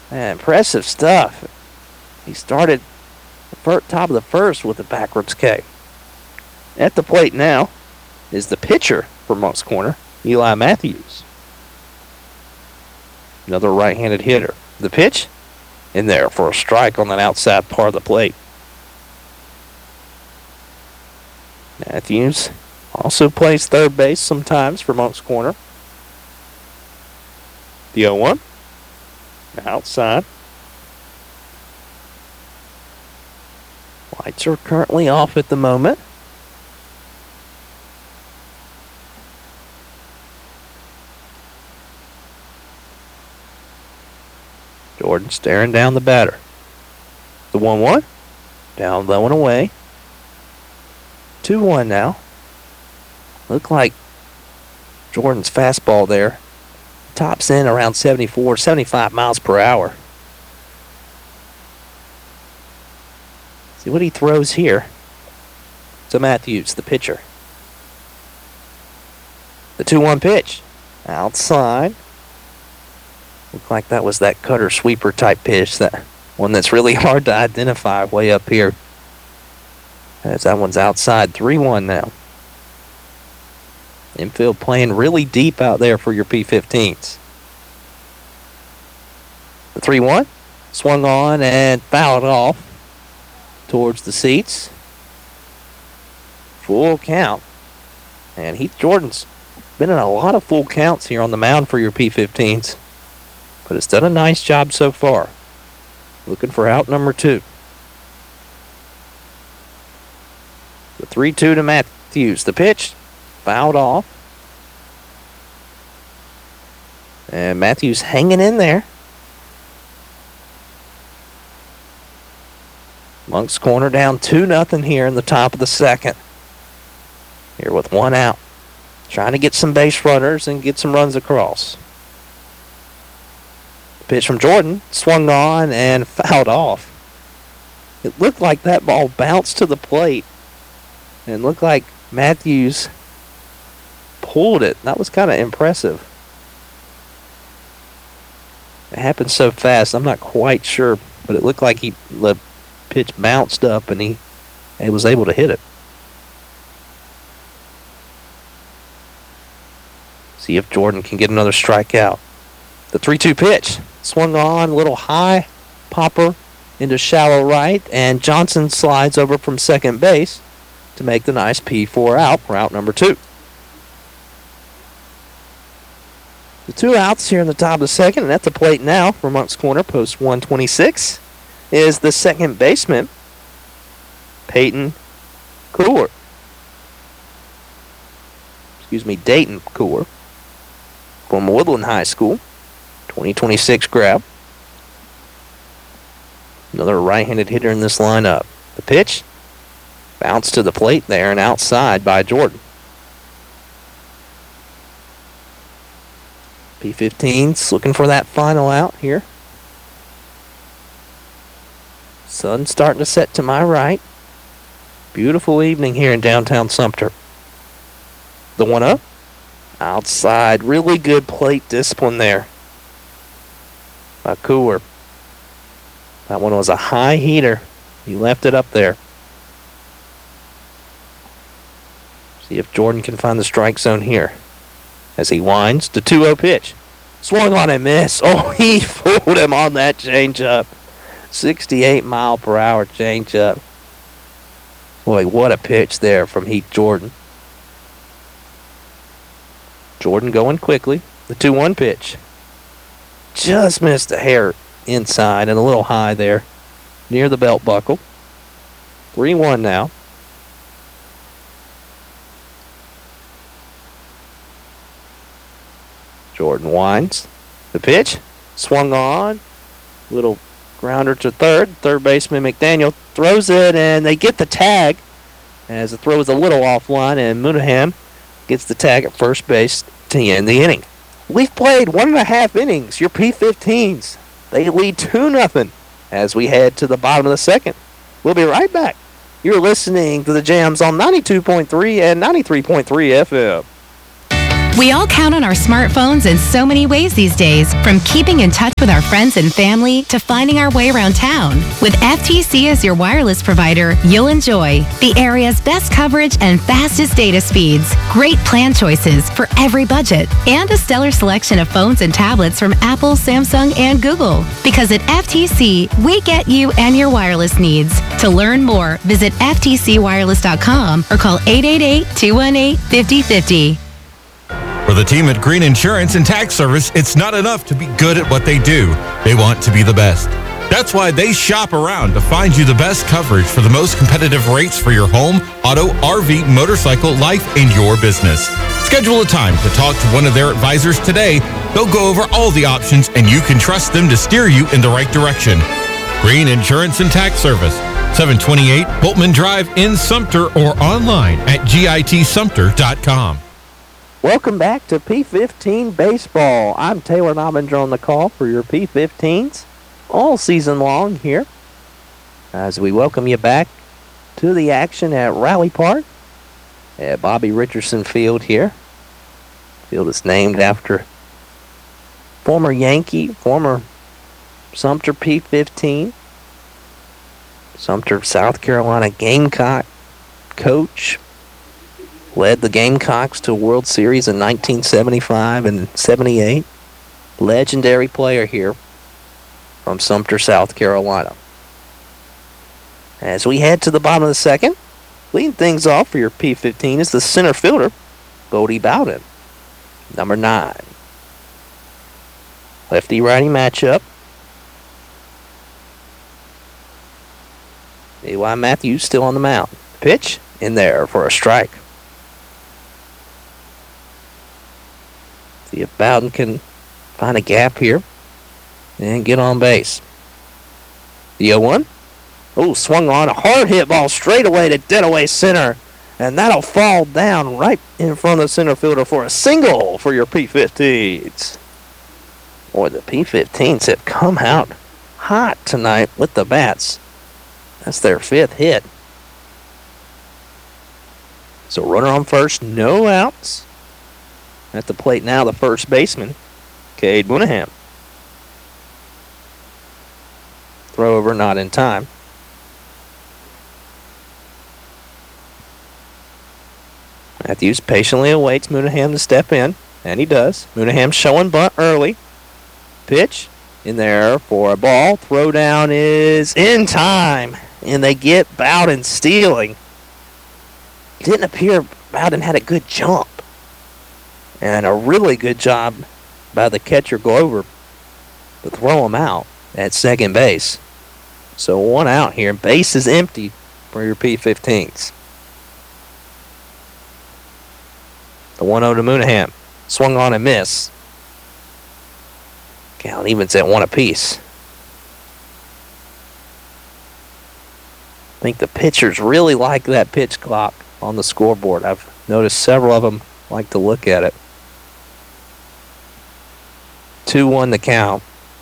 Man, impressive stuff. He started the top of the first with a backwards K. At the plate now is the pitcher for Moncks Corner, Eli Matthews. Another right-handed hitter. The pitch in there for a strike on that outside part of the plate. Matthews also plays third base sometimes for Moncks Corner. The 0-1. Outside. Lights are currently off at the moment. Jordan staring down the batter. The 1-1. Down low and away. 2-1 now. Looked like Jordan's fastball there tops in around 74, 75 miles per hour. See what he throws here to Matthews, the pitcher. The 2-1 pitch. Outside. Looked like that was that cutter sweeper type pitch, that one that's really hard to identify way up here. As that one's outside. 3-1 now. Infield playing really deep out there for your P15s. The 3-1 swung on and fouled off towards the seats. Full count. And Heath Jordan's been in a lot of full counts here on the mound for your P15s. But it's done a nice job so far. Looking for out number 2. The 3-2 to Matthews. The pitch fouled off. And Matthews hanging in there. Moncks Corner down 2-0 here in the top of the second. Here with 1 out. Trying to get some base runners and get some runs across. Pitch from Jordan. Swung on and fouled off. It looked like that ball bounced to the plate. And looked like Matthews pulled it. That was kind of impressive. It happened so fast, I'm not quite sure, but it looked like the pitch bounced up and he was able to hit it. See if Jordan can get another strikeout. The 3-2 pitch. Swung on, a little high popper into shallow right, and Johnson slides over from second base to make the nice P4 out, route number 2. The 2 outs here in the top of the second, and at the plate now for Moncks Corner, post 126, is the second baseman, Dayton Coor, from Woodland High School, 2026 grab. Another right-handed hitter in this lineup. The pitch, bounced to the plate there and outside by Jordan. P15's looking for that final out here. Sun starting to set to my right. Beautiful evening here in downtown Sumter. The 1-0. Outside. Really good plate discipline there by Coor. That one was a high heater. He left it up there. See if Jordan can find the strike zone here. As he winds, the 2-0 pitch. Swung on and missed. Oh, he fooled him on that changeup. 68 mile per hour changeup. Boy, what a pitch there from Heath Jordan. Jordan going quickly. The 2-1 pitch. Just missed a hair inside and a little high there near the belt buckle. 3-1 now. Jordan winds. The pitch. Swung on. Little grounder to third. Third baseman McDaniel throws it, and they get the tag as the throw is a little offline, and Moonaham gets the tag at first base to end the inning. We've played 1.5 innings. Your P15s, they lead 2-0 as we head to the bottom of the second. We'll be right back. You're listening to the Jams on 92.3 and 93.3 FM. We all count on our smartphones in so many ways these days, from keeping in touch with our friends and family to finding our way around town. With FTC as your wireless provider, you'll enjoy the area's best coverage and fastest data speeds, great plan choices for every budget, and a stellar selection of phones and tablets from Apple, Samsung, and Google. Because at FTC, we get you and your wireless needs. To learn more, visit ftcwireless.com or call 888-218-5050. For the team at Green Insurance and Tax Service, it's not enough to be good at what they do. They want to be the best. That's why they shop around to find you the best coverage for the most competitive rates for your home, auto, RV, motorcycle, life, and your business. Schedule a time to talk to one of their advisors today. They'll go over all the options, and you can trust them to steer you in the right direction. Green Insurance and Tax Service, 728 Boltman Drive in Sumter, or online at gitsumter.com. Welcome back to P15 Baseball. I'm Taylor Nobinger on the call for your P15s all season long here, as we welcome you back to the action at Rally Park at Bobby Richardson Field here. Field is named after former Yankee, former Sumter P15, Sumter, South Carolina Gamecock coach. Led the Gamecocks to a World Series in 1975 and 78. Legendary player here from Sumter, South Carolina. As we head to the bottom of the second, leading things off for your P15 is the center fielder, Bodie Bowden, number 9. Lefty-righty matchup. Eli Matthews still on the mound. Pitch in there for a strike. See if Bowden can find a gap here and get on base. The 0-1. Oh, swung on a hard hit ball straight away to dead away center. And that'll fall down right in front of the center fielder for a single for your P15s. Boy, the P15s have come out hot tonight with the bats. That's their 5th hit. So runner on first, no outs. At the plate now, the first baseman, Cade Moonaghan. Throw over, not in time. Matthews patiently awaits Moonaghan to step in, and he does. Moonaghan showing bunt early. Pitch in there for a ball. Throw down is in time, and they get Bowden stealing. Didn't appear Bowden had a good jump. And a really good job by the catcher Glover to throw him out at second base. So 1 out here. Base is empty for your P15s. The 1-0 to Moonaghan. Swung on and miss. Count evens at 1 apiece. I think the pitchers really like that pitch clock on the scoreboard. I've noticed several of them like to look at it. 2-1 the count.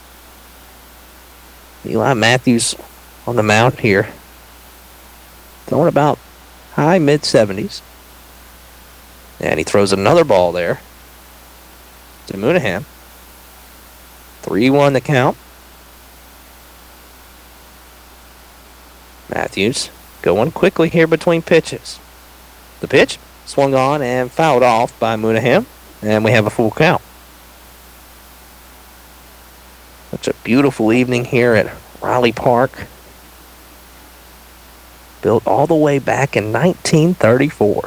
Eli Matthews on the mound here. Throwing about high mid-70s. And he throws another ball there to Moonaghan. 3-1 the count. Matthews going quickly here between pitches. The pitch swung on and fouled off by Moonaghan. And we have a full count. Such a beautiful evening here at Raleigh Park. Built all the way back in 1934.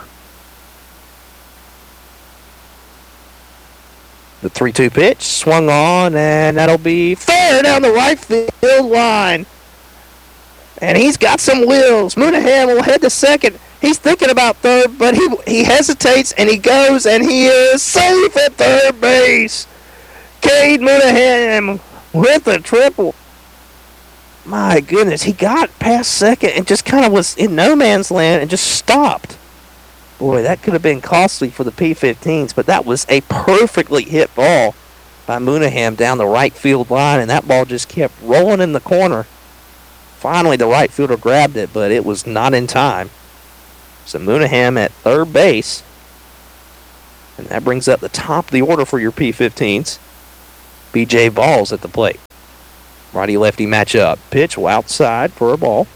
The 3-2 pitch swung on, and that'll be fair down the right field line. And he's got some wheels. Moonaghan will head to second. He's thinking about third, but he hesitates, and he goes, and he is safe at third base. Cade Moonaghan with a triple. My goodness, he got past second and just kind of was in no man's land and just stopped. Boy, that could have been costly for the P15s, but that was a perfectly hit ball by Moonaghan down the right field line, and that ball just kept rolling in the corner. Finally, the right fielder grabbed it, but it was not in time. So Moonaghan at third base And that brings up the top of the order for your P15s. B.J. Balls at the plate. Righty-lefty matchup. Pitch outside for a ball.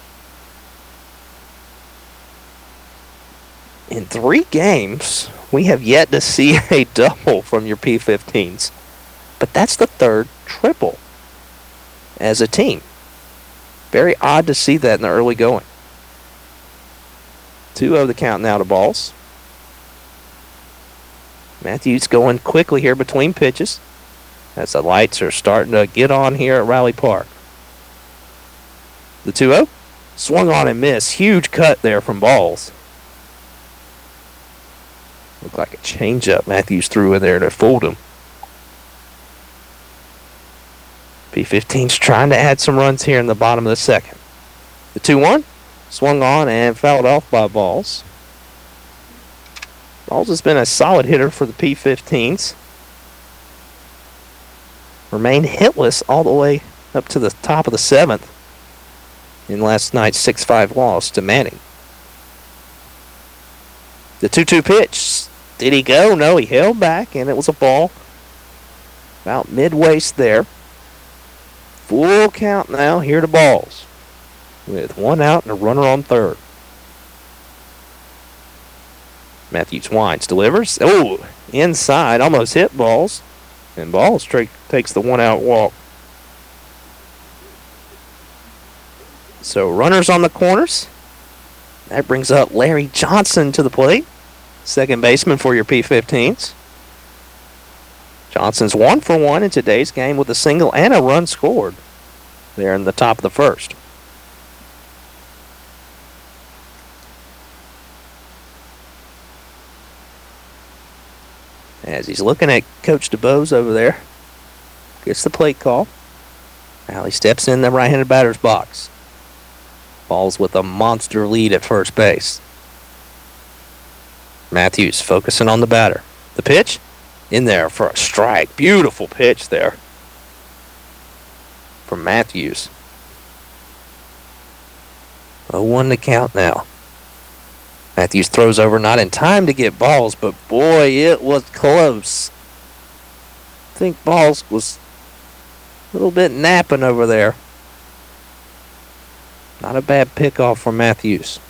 In 3 games, we have yet to see a double from your P15s. But that's the 3rd triple as a team. Very odd to see that in the early going. 2-0 the count now to Balls. Matthews going quickly here between pitches as the lights are starting to get on here at Rally Park. The 2-0 swung on and missed. Huge cut there from Balls. Looked like a changeup Matthews threw in there to fool him. P15's trying to add some runs here in the bottom of the second. The 2-1 swung on and fouled off by Balls. Balls has been a solid hitter for the P15s. Remained hitless all the way up to the top of the 7th in last night's 6-5 loss to Manning. The 2-2 pitch. Did he go? No, he held back, and it was a ball about mid-waist there. Full count now here to Balls with 1 out and a runner on 3rd. Matthews winds, delivers. Oh, inside, almost hit Balls. And Balls takes the 1-out walk. So runners on the corners. That brings up Larry Johnson to the plate. Second baseman for your P15s. Johnson's 1 for 1 in today's game with a single and a run scored there in the top of the 1st. As he's looking at Coach DeBose over there, gets the plate call. Now he steps in the right-handed batter's box. Balls with a monster lead at first base. Matthews focusing on the batter. The pitch in there for a strike. Beautiful pitch there from Matthews. 0-1 to count now. Matthews throws over, not in time to get Balls, but boy, it was close. I think Balls was a little bit napping over there. Not a bad pickoff from Matthews.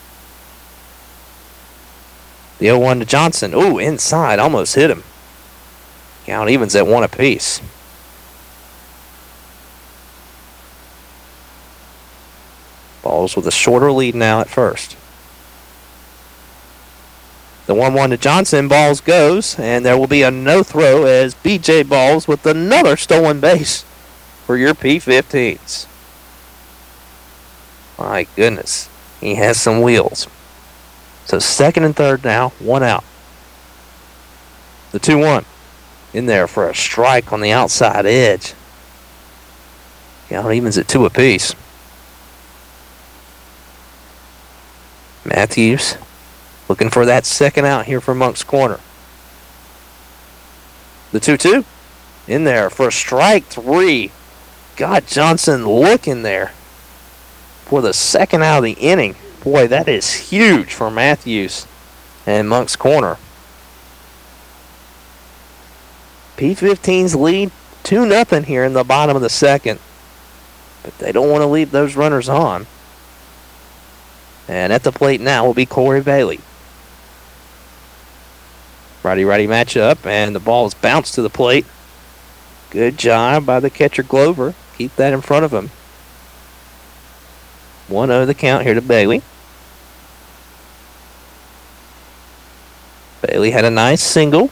The 0-1 to Johnson. Ooh, inside, almost hit him. Count evens at 1 apiece. Balls with a shorter lead now at first. The 1-1 to Johnson. Balls goes, and there will be a no-throw as B.J. Balls with another stolen base for your P15s. My goodness, he has some wheels. So 2nd and 3rd now, 1 out. The 2-1 in there for a strike on the outside edge. Count evens at 2 apiece. Matthews looking for that 2nd out here for Monk's Corner. The 2-2 in there for strike 3. Got Johnson looking there for the 2nd out of the inning. Boy, that is huge for Matthews and Monk's Corner. P15's lead 2-0 here in the bottom of the 2nd. But they don't want to leave those runners on. And at the plate now will be Corey Bailey. Righty-righty matchup, and the ball is bounced to the plate. Good job by the catcher Glover. Keep that in front of him. 1-0 the count here to Bailey. Bailey had a nice single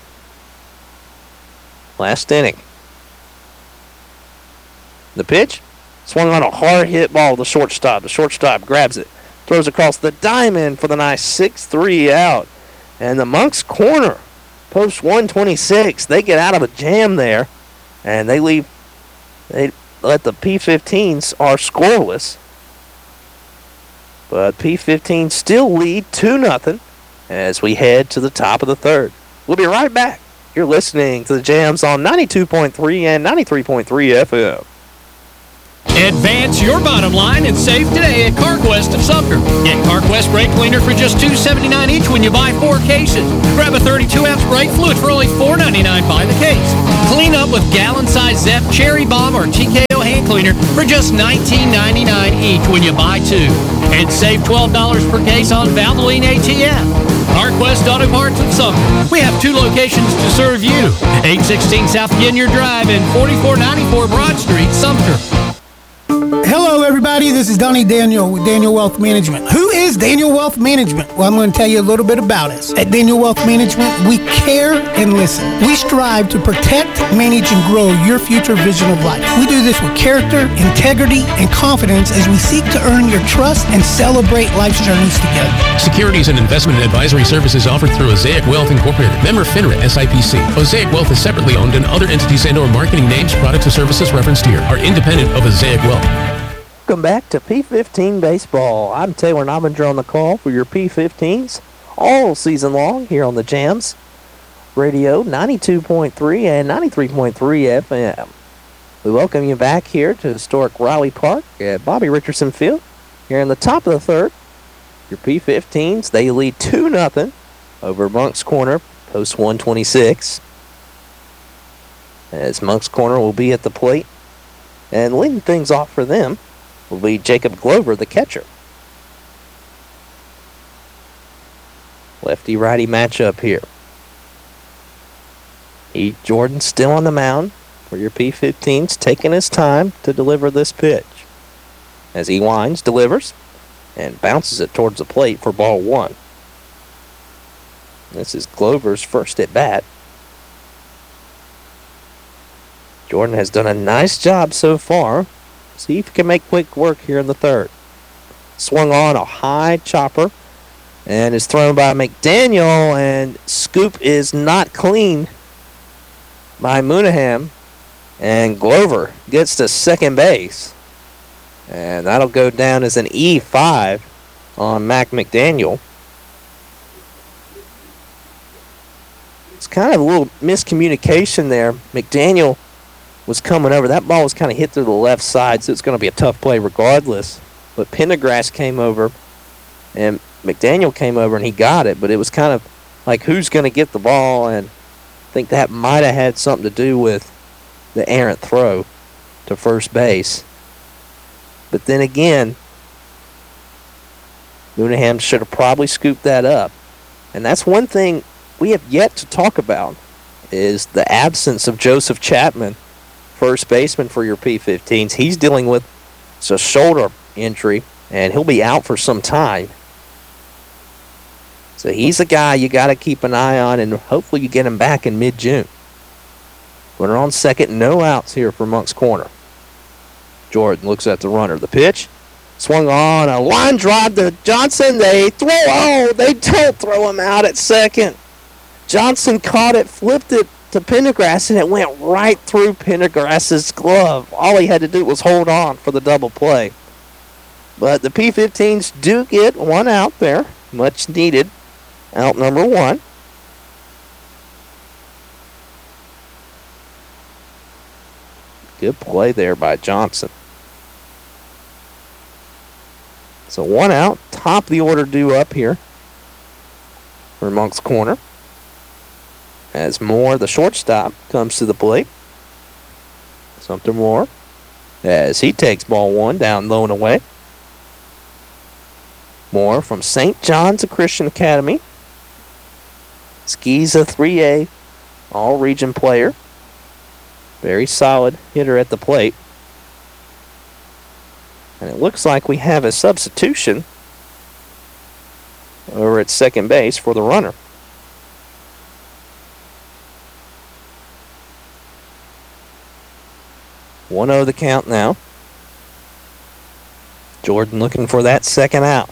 last inning. The pitch swung on a hard hit ball to the shortstop. The shortstop grabs it, throws across the diamond for the nice 6-3 out. And the Monk's Corner, post 126, they get out of a jam there, and they let the P15s are scoreless. But P15 still lead 2-0 as we head to the top of the 3rd. We'll be right back. You're listening to the Jams on 92.3 and 93.3 FM. Advance your bottom line and save today at CarQuest of Sumter. Get CarQuest brake cleaner for just $2.79 each when you buy 4 cases. Grab a 32-ounce brake fluid for only $4.99 by the case. Clean up with gallon-size Zep, Cherry Bomb, or TKO hand cleaner for just $19.99 each when you buy 2. And save $12 per case on Valvoline ATF. CarQuest Auto Parts of Sumter. We have 2 locations to serve you. 816 South Ginyard Drive and 4494 Broad Street, Sumter. Hello, everybody. This is Donnie Daniel with Daniel Wealth Management. Who is Daniel Wealth Management? Well, I'm going to tell you a little bit about us. At Daniel Wealth Management, we care and listen. We strive to protect, manage, and grow your future vision of life. We do this with character, integrity, and confidence as we seek to earn your trust and celebrate life's journeys together. Securities and investment advisory services offered through Osaic Wealth Incorporated. Member FINRA SIPC. Osaic Wealth is separately owned, and other entities and/or marketing names, products, or services referenced here are independent of Osaic Wealth. Welcome back to P15 Baseball. I'm Taylor Nobinger on the call for your P15s all season long here on the Jams Radio 92.3 and 93.3 FM. We welcome you back here to historic Riley Park at Bobby Richardson Field. Here in the top of the third, your P15s, they lead 2-0 over Moncks Corner, post 126. As Moncks Corner will be at the plate. And leading things off for them will be Jacob Glover, the catcher. Lefty-righty matchup here. Jordan still on the mound for your P15s, taking his time to deliver this pitch. As he winds, delivers, and bounces it towards the plate for ball 1. This is Glover's first at bat. Jordan has done a nice job so far. See if he can make quick work here in the third. Swung on a high chopper and is thrown by McDaniel, and scoop is not clean by Moonaham, and Glover gets to second base, and that'll go down as an E5 on Mac McDaniel. It's kind of a little miscommunication there. McDaniel was coming over. That ball was kind of hit through the left side, so it's going to be a tough play regardless. But Pendergrass came over, and McDaniel came over, and he got it. But it was kind of like, who's going to get the ball? And I think that might have had something to do with the errant throw to first base. But then again, Moonaham should have probably scooped that up. And that's one thing we have yet to talk about, is the absence of Joseph Chapman, first baseman for your P15s. He's dealing with a shoulder injury, and he'll be out for some time. So he's a guy you got to keep an eye on, and hopefully you get him back in mid-June. Runner on second, no outs here for Moncks Corner. Jordan looks at the runner. The pitch, swung on, a line drive to Johnson. They don't throw him out at second. Johnson caught it, flipped it to Pendergrass, and it went right through Pendergrass's glove. All he had to do was hold on for the double play. But the P15s do get one out there, much needed. Out number 1. Good play there by Johnson. So 1 out, top of the order due up here for Moncks Corner. As Moore, the shortstop, comes to the plate. Sumter Moore, as he takes ball 1 down low and away. Moore from St. John's Christian Academy. Skis a 3A all-region player. Very solid hitter at the plate. And it looks like we have a substitution over at second base for the runner. 1-0 the count now. Jordan looking for that second out.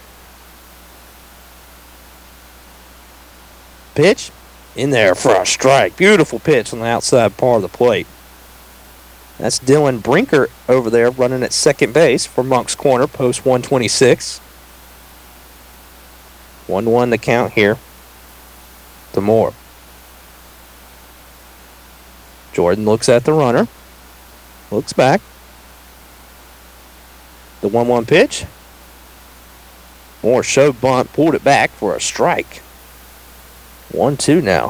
Pitch in there for a strike. Beautiful pitch on the outside part of the plate. That's Dylan Brinker over there running at second base for Moncks Corner, post 126. 1-1 the count here to Moore. Jordan looks at the runner. Looks back. The 1-1 pitch. Moore showed bunt, pulled it back for a strike. 1-2 now.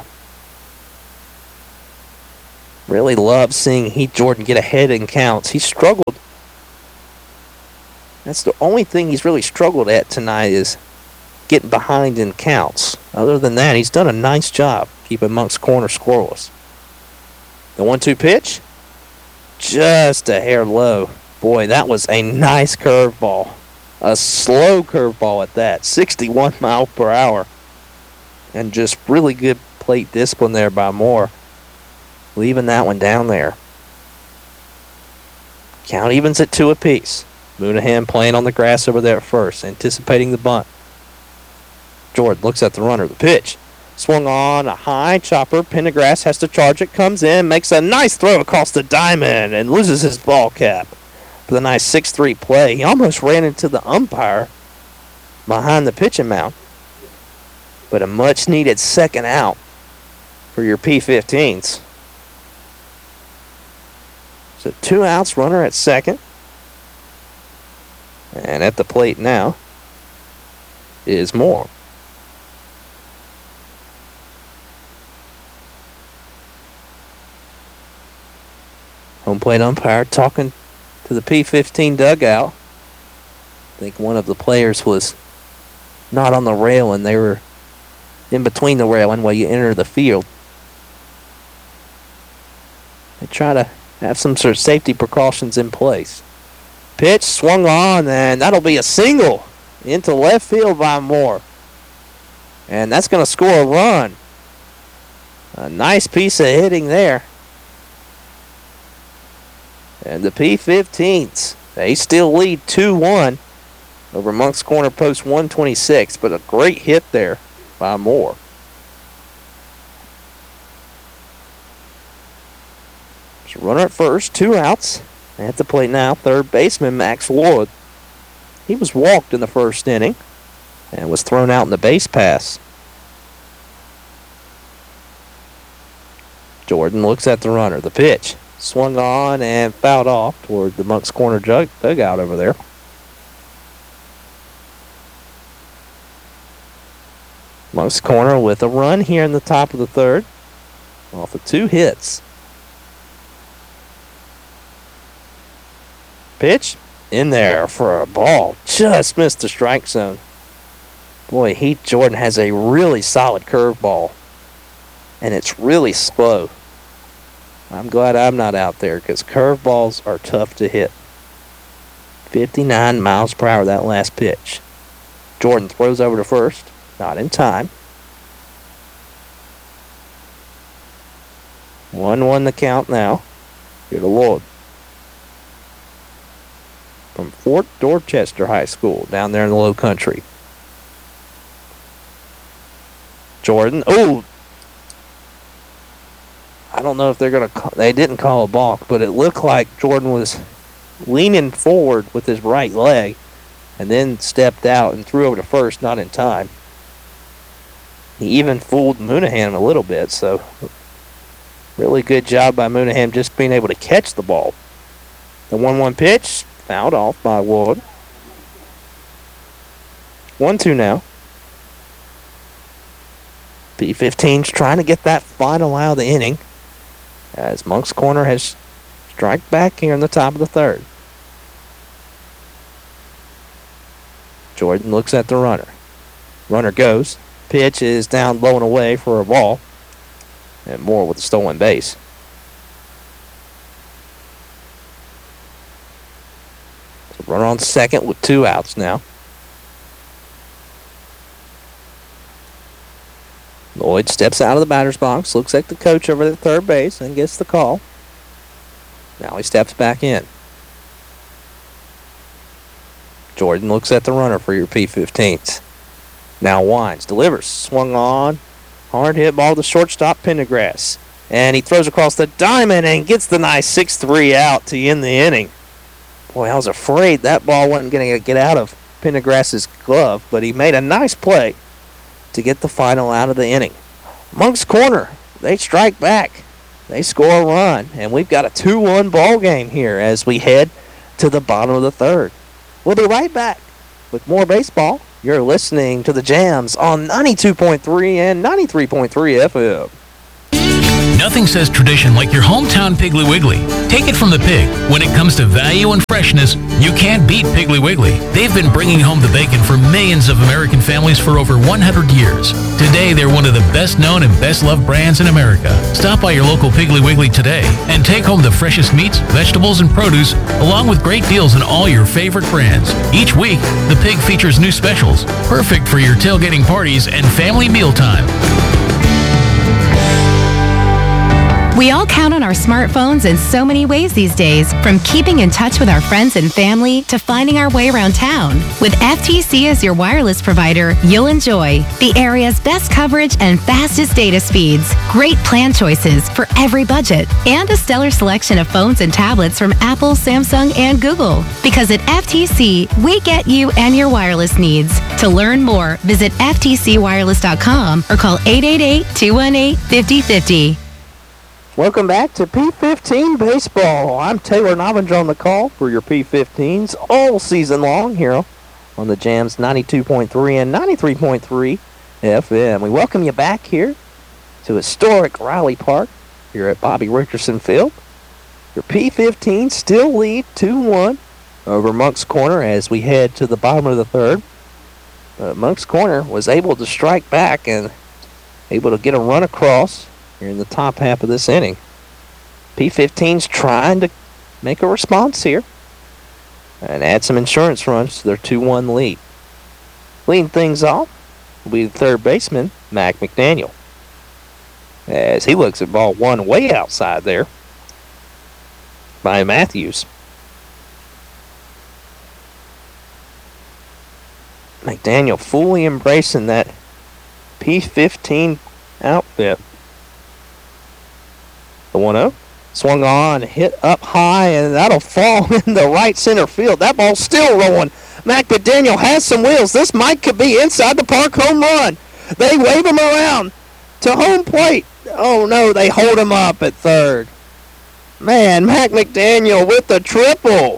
Really love seeing Heath Jordan get ahead in counts. He struggled. That's the only thing he's really struggled at tonight is getting behind in counts. Other than that, he's done a nice job keeping Moncks Corner scoreless. The 1-2 pitch. Just a hair low. Boy, that was a nice curveball. A slow curveball at that. 61 miles per hour. And just really good plate discipline there by Moore. Leaving that one down there. Count evens at 2 apiece. Moonaghan playing on the grass over there at first, anticipating the bunt. Jordan looks at the runner. The pitch. Swung on a high chopper. Pendergrass has to charge it. Comes in, makes a nice throw across the diamond, and loses his ball cap. With a nice 6-3 play. He almost ran into the umpire behind the pitching mound. But a much-needed second out for your P15s. So 2 outs, runner at second. And at the plate now is Moore. Home plate umpire talking to the P15 dugout. I think one of the players was not on the rail and they were in between the railing while you enter the field. They try to have some sort of safety precautions in place. Pitch swung on, and that'll be a single into left field by Moore. And that's going to score a run. A nice piece of hitting there. And the P15s, they still lead 2-1 over Moncks Corner post 126, but a great hit there by Moore. So runner at first, 2 outs. At the plate now, third baseman Max Wood. He was walked in the first inning and was thrown out in the base pass. Jordan looks at the runner. The pitch. Swung on and fouled off toward the Moncks Corner dugout over there. Moncks Corner with a run here in the top of the third off of 2 hits. Pitch in there for a ball. Just missed the strike zone. Boy, Heath Jordan has a really solid curveball. And it's really slow. I'm glad I'm not out there because curveballs are tough to hit. 59 miles per hour that last pitch. Jordan throws over to first. Not in time. 1-1 the count now. Here to Lord. From Fort Dorchester High School down there in the Low Country. Jordan. Oh! I don't know if they're going to they didn't call a balk, but it looked like Jordan was leaning forward with his right leg and then stepped out and threw over to first, not in time. He even fooled Moonaghan a little bit, so really good job by Moonaghan just being able to catch the ball. The 1-1 pitch, fouled off by Wood. 1-2 now. P15's trying to get that final out of the inning as Moncks Corner has strike back here in the top of the third. Jordan looks at the runner. Runner goes. Pitch is down low and away for a ball. And Moore with the stolen base. So runner on second with 2 outs now. Lloyd steps out of the batter's box, looks at the coach over at third base, and gets the call. Now he steps back in. Jordan looks at the runner for your P15s. Now winds, delivers, swung on. Hard hit ball to shortstop Pendergrass. And he throws across the diamond and gets the nice 6-3 out to end the inning. Boy, I was afraid that ball wasn't going to get out of Pendergrass's glove, but he made a nice play to get the final out of the inning. Moncks Corner, they strike back. They score a run, and we've got a 2-1 ball game here as we head to the bottom of the third. We'll be right back with more baseball. You're listening to the Jams on 92.3 and 93.3 FM. Nothing says tradition like your hometown Piggly Wiggly. Take it from the pig. When it comes to value and freshness, you can't beat Piggly Wiggly. They've been bringing home the bacon for millions of American families for over 100 years. Today, they're one of the best known and best loved brands in America. Stop by your local Piggly Wiggly today and take home the freshest meats, vegetables, and produce, along with great deals on all your favorite brands. Each week, the pig features new specials, perfect for your tailgating parties and family mealtime. We all count on our smartphones in so many ways these days, from keeping in touch with our friends and family to finding our way around town. With FTC as your wireless provider, you'll enjoy the area's best coverage and fastest data speeds, great plan choices for every budget, and a stellar selection of phones and tablets from Apple, Samsung, and Google. Because at FTC, we get you and your wireless needs. To learn more, visit ftcwireless.com or call 888-218-5050. Welcome back to P15 Baseball. I'm Taylor Novinger on the call for your P15s all season long here on the Jams 92.3 and 93.3 FM. We welcome you back here to historic Riley Park here at Bobby Richardson Field. Your P15s still lead 2-1 over Moncks Corner as we head to the bottom of the third. Moncks Corner was able to strike back and able to get a run across here in the top half of this inning. P15's trying to make a response here and add some insurance runs to their 2-1 lead. Leading things off will be the third baseman, Mac McDaniel, as he looks at ball one way outside there by Matthews. McDaniel fully embracing that P15 outfit. The 1-0. Swung on, hit up high, and that'll fall in the right center field. That ball's still rolling. Mac McDaniel has some wheels. This could be inside the park home run. They wave him around to home plate. Oh, no, they hold him up at third. Man, Mac McDaniel with the triple.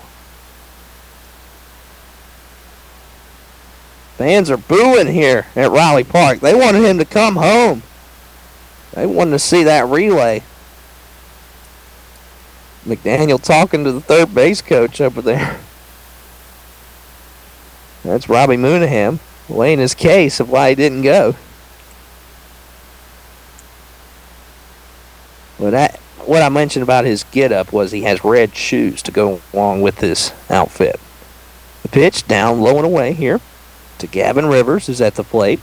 Fans are booing here at Riley Park. They wanted him to come home. They wanted to see that relay. McDaniel talking to the third base coach over there. That's Robbie Moonaham laying his case of why he didn't go. Well, what I mentioned about his get-up was he has red shoes to go along with this outfit. The pitch down low and away here to Gavin Rivers, who's at the plate.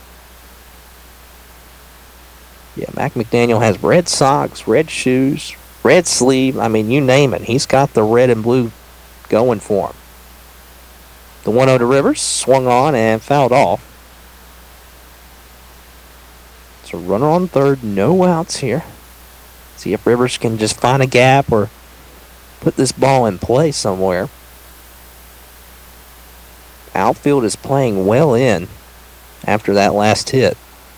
Yeah, Mac McDaniel has red socks, red shoes, red sleeve. I mean, you name it. He's got the red and blue going for him. The 1-0 to Rivers, swung on and fouled off. So runner on third, no outs here. See if Rivers can just find a gap or put this ball in play somewhere. Outfield is playing well in after that last hit.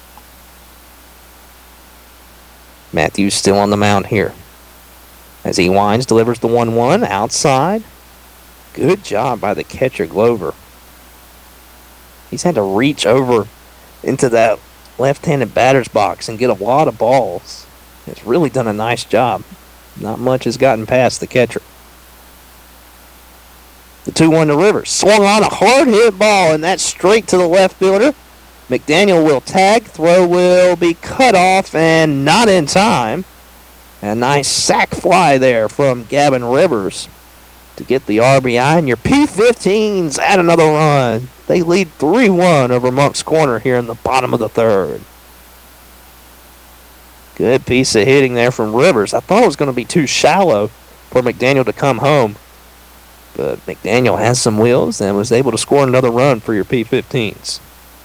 Matthews still on the mound here. As he winds, delivers the 1-1 outside. Good job by the catcher, Glover. He's had to reach over into that left-handed batter's box and get a lot of balls. He's really done a nice job. Not much has gotten past the catcher. The 2-1 to Rivers. Swung on a hard hit ball, and that's straight to the left fielder. McDaniel will tag. Throw will be cut off and not in time. A nice sac fly there from Gavin Rivers to get the RBI. And your P15s add another run. They lead 3-1 over Moncks Corner here in the bottom of the third. Good piece of hitting there from Rivers. I thought it was going to be too shallow for McDaniel to come home. But McDaniel has some wheels and was able to score another run for your P15s.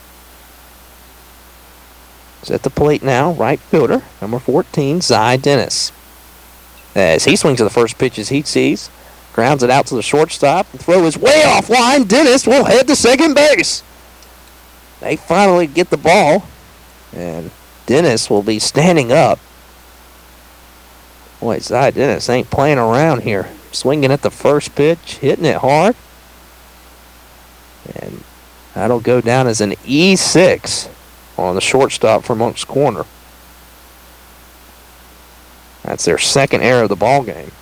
Is at the plate now, right fielder, number 14, Zy Dennis. As he swings to the first pitch as he sees, grounds it out to the shortstop. The throw is way offline. Dennis will head to second base. They finally get the ball, and Dennis will be standing up. Boy, Zy Dennis ain't playing around here. Swinging at the first pitch, hitting it hard. And that'll go down as an E6 on the shortstop for Moncks Corner. That's their second error of the ball game.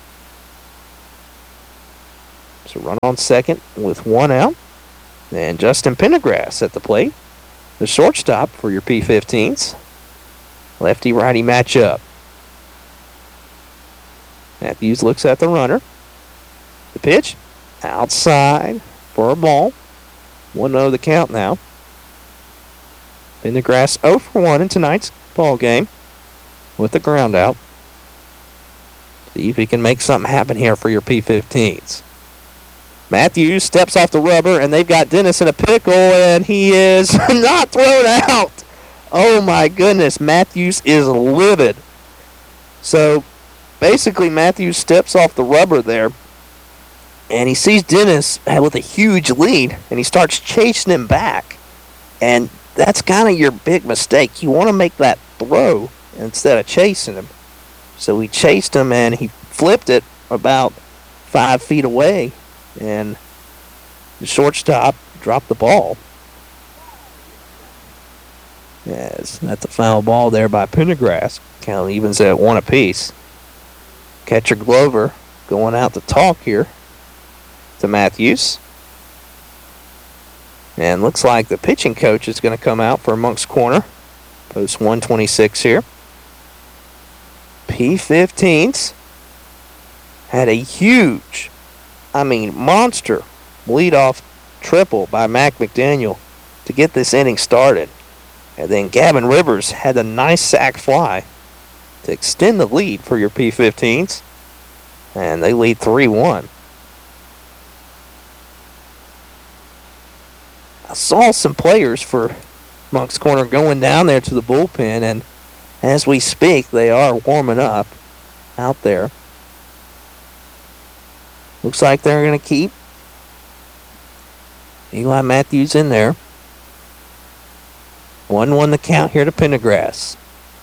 So run on second with one out. And Justin Pendergrass at the plate. The shortstop for your P15s. Lefty-righty matchup. Matthews looks at the runner. The pitch. Outside for a ball. 1-0 the count now. Pendergrass 0 for 1 in tonight's ball game with the ground out. See if he can make something happen here for your P15s. Matthews steps off the rubber, and they've got Dennis in a pickle, and he is not thrown out. Oh, my goodness. Matthews is livid. So, basically, Matthews steps off the rubber there, and he sees Dennis with a huge lead, and he starts chasing him back. And that's kind of your big mistake. You want to make that throw instead of chasing him. So he chased him, and he flipped it about 5 feet away, and the shortstop dropped the ball. Yes, that's a foul ball there by Pendergrass. Count evens at 1 apiece. Catcher Glover going out to talk here to Matthews. And looks like the pitching coach is going to come out for Moncks Corner. Post 126 here. P15s had a huge, monster leadoff triple by Mac McDaniel to get this inning started. And then Gavin Rivers had a nice sac fly to extend the lead for your P15s. And they lead 3-1. I saw some players for Moncks Corner going down there to the bullpen, and as we speak, they are warming up out there. Looks like they're going to keep Eli Matthews in there. 1-1 the count here to Pendergrass.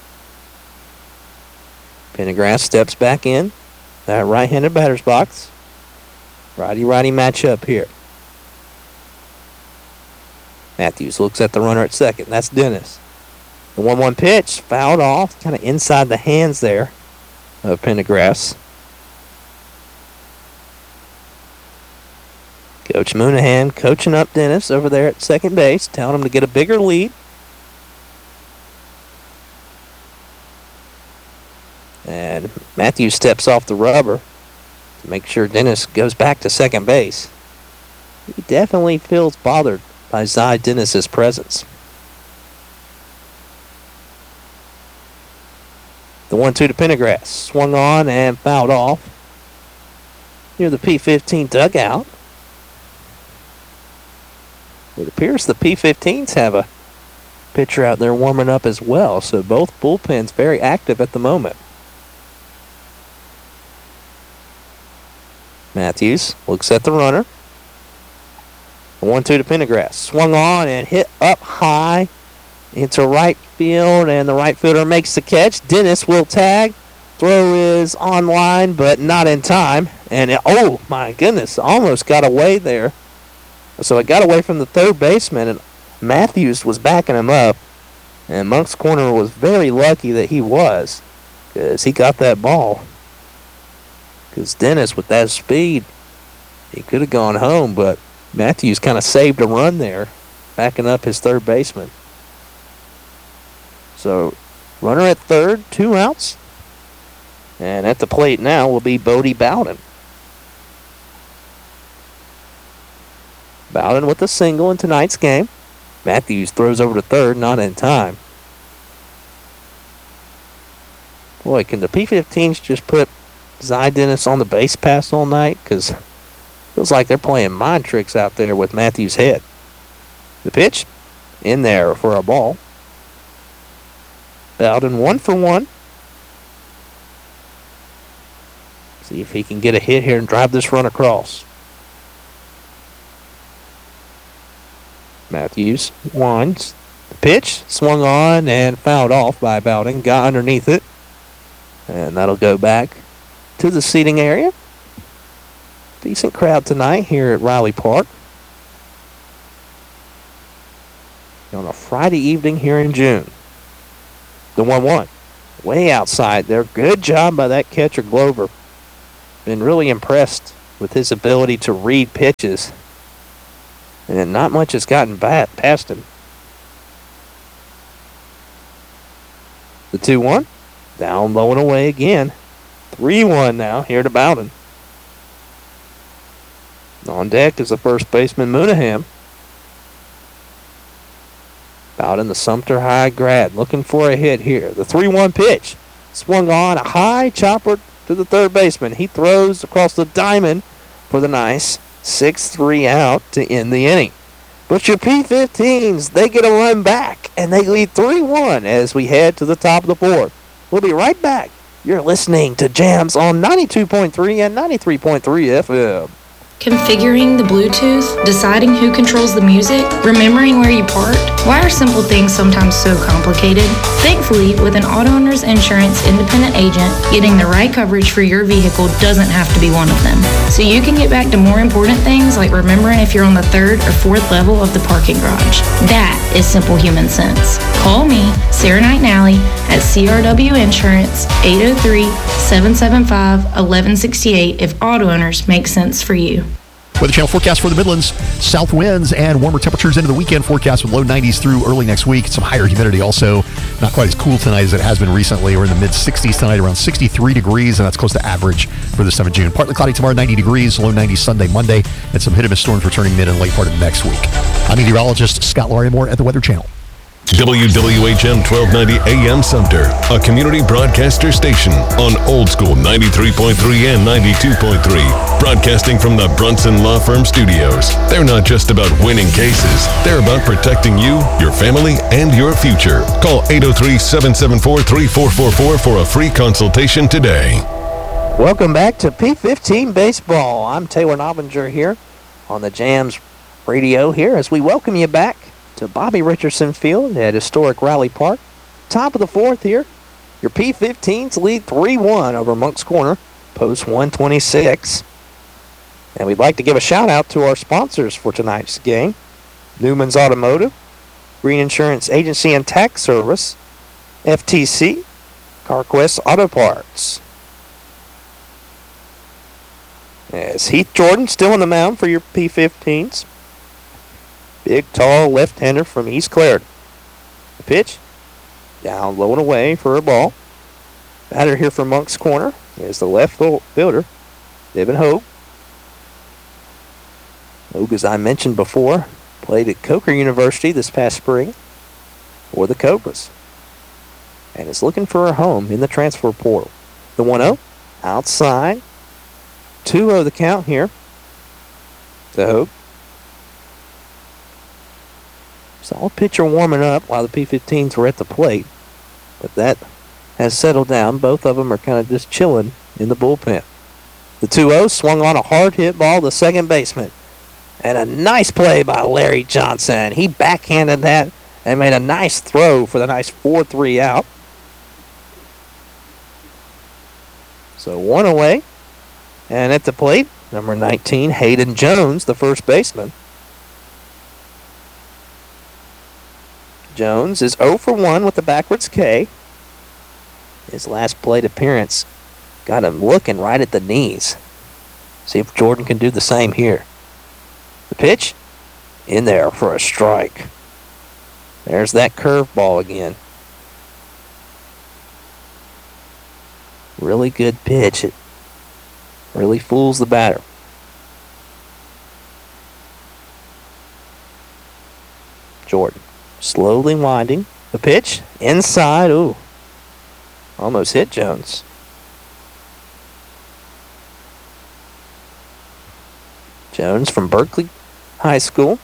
Pendergrass steps back in that right-handed batter's box. Righty-righty matchup here. Matthews looks at the runner at second. That's Dennis. The 1-1 pitch fouled off, kind of inside the hands there of Pendergrass. Coach Moonahan coaching up Dennis over there at second base, telling him to get a bigger lead. And Matthews steps off the rubber to make sure Dennis goes back to second base. He definitely feels bothered by Zy Dennis's presence. The 1-2 to Pendergrass. Swung on and fouled off near the P15 dugout. It appears the P15s have a pitcher out there warming up as well, so both bullpens very active at the moment. Matthews looks at the runner. The 1-2 to Pendergrass. Swung on and hit up high into right field, and the right fielder makes the catch. Dennis will tag. Throw is on line, but not in time. And oh my goodness, almost got away there. So it got away from the third baseman, and Matthews was backing him up. And Moncks Corner was very lucky that he was, because he got that ball. Because Dennis, with that speed, he could have gone home, but Matthews kind of saved a run there, backing up his third baseman. So, runner at third, 2 outs. And at the plate now will be Bodie Bowden. Bowden with a single in tonight's game. Matthews throws over to third, not in time. Boy, can the P15s just put Zy Dennis on the base pass all night? Because feels like they're playing mind tricks out there with Matthews' head. The pitch in there for a ball. Bowden 1 for 1. See if he can get a hit here and drive this run across. Matthews winds. The pitch swung on and fouled off by Bowden. Got underneath it. And that'll go back to the seating area. Decent crowd tonight here at Riley Park. on a Friday evening here in June. The 1-1. Way outside there. Good job by that catcher, Glover. Been really impressed with his ability to read pitches. And not much has gotten past him. The 2-1. Down low and away again. 3-1 now here to Bowden. On deck is the first baseman, Moonaham. Bowden, the Sumter High grad, looking for a hit here. The 3-1 pitch. Swung on, a high chopper to the third baseman. He throws across the diamond for the nice 6-3 out to end the inning. But your P15s, they get a run back, and they lead 3-1 as we head to the top of the fourth. We'll be right back. You're listening to Jams on 92.3 and 93.3 FM. Configuring the Bluetooth, deciding who controls the music, remembering where you parked. Why are simple things sometimes so complicated? Thankfully, with an Auto Owners Insurance independent agent, getting the right coverage for your vehicle doesn't have to be one of them. So you can get back to more important things like remembering if you're on the third or fourth level of the parking garage. That is simple human sense. Call me, Sarah Knight Nally, at CRW Insurance, 803-775-1168 if auto owners make sense for you. Weather Channel forecast for the Midlands. South winds and warmer temperatures into the weekend forecast with low 90s through early next week. Some higher humidity also. Not quite as cool tonight as it has been recently. We're in the mid-60s tonight, around 63 degrees, and that's close to average for the 7th of June. Partly cloudy tomorrow, 90 degrees, low 90s Sunday, Monday, and some hit-and-miss storms returning mid and late part of next week. I'm meteorologist Scott Larimore at the Weather Channel. WWHM 1290 AM Sumter, a community broadcaster station on Old School 93.3 and 92.3, broadcasting from the Brunson Law Firm Studios. They're not just about winning cases, they're about protecting you, your family, and your future. Call 803-774-3444 for a free consultation today. Welcome back to P15 Baseball. I'm Taylor Nobbinger here on the Jams Radio here as we welcome you back to Bobby Richardson Field at historic Raleigh Park. Top of the fourth here. Your P15s lead 3-1 over Moncks Corner, post 126. And we'd like to give a shout out to our sponsors for tonight's game. Newman's Automotive, Green Insurance Agency and Tax Service, FTC, CarQuest Auto Parts. As Heath Jordan still on the mound for your P15s. Big, tall left-hander from East Clarendon. The pitch, down low and away for a ball. Batter here from Moncks Corner is the left fielder, Devin Hogue. Hogue, as I mentioned before, played at Coker University this past spring for the Cobras. And is looking for a home in the transfer portal. The 1-0, outside. 2-0 the count here to Hogue. Solid pitcher warming up while the P15s were at the plate. But that has settled down. Both of them are kind of just chilling in the bullpen. The 2-0 swung on a hard hit ball to second baseman. And a nice play by Larry Johnson. He backhanded that and made a nice throw for the nice 4-3 out. So one away. And at the plate, number 19, Hayden Jones, the first baseman. Jones is 0 for 1 with the backwards K. His last plate appearance got him looking right at the knees. See if Jordan can do the same here. The pitch, in there for a strike. There's that curveball again. Really good pitch. It really fools the batter. Jordan. Slowly winding. The pitch. Inside. Ooh. Almost hit Jones. Jones from Berkeley High School.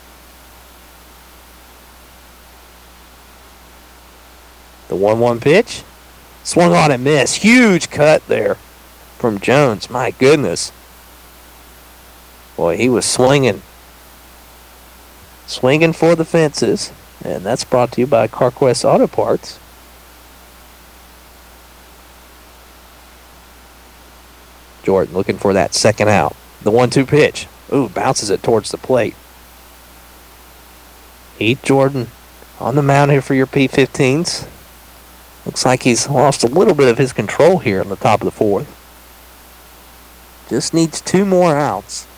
The 1-1 pitch. Swung on and missed. Huge cut there from Jones. My goodness. Boy, he was swinging. Swinging for the fences. And that's brought to you by CarQuest Auto Parts. Jordan looking for that second out. The 1-2 pitch. Ooh, bounces it towards the plate. Heath Jordan on the mound here for your P15s. Looks like he's lost a little bit of his control here on the top of the 4th. Just needs 2 more outs.